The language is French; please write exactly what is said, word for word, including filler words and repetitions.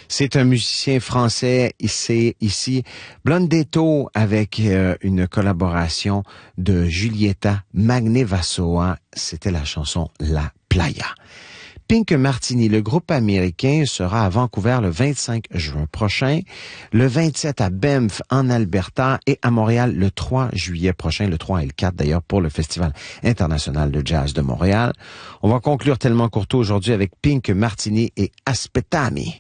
C'est un musicien français, c'est ici Blondetto avec euh, une collaboration de Giulietta Magnevassoa. C'était la chanson La Playa. Pink Martini, le groupe américain, sera à Vancouver le vingt-cinq juin prochain, le vingt-sept à Banff en Alberta et à Montréal le trois juillet prochain, le trois et le quatre d'ailleurs pour le Festival international de jazz de Montréal. On va conclure Tellement Courtois aujourd'hui avec Pink Martini et Aspettami.